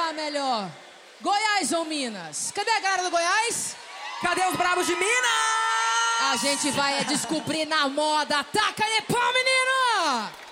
tá melhor? Goiás ou Minas? Cadê a galera do Goiás? Cadê os bravos de Minas? A gente vai descobrir na moda. Taca aí, pau, menino!